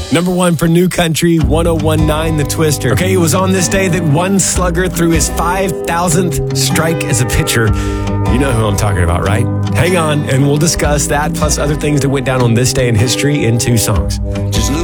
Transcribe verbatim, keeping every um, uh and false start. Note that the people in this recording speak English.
Number one for New Country, one oh one nine, The Twister. Okay, it was on this day that one slugger threw his five thousandth strike as a pitcher. You know who I'm talking about, right? Hang on, and we'll discuss that plus other things that went down on this day in history in two songs. Just look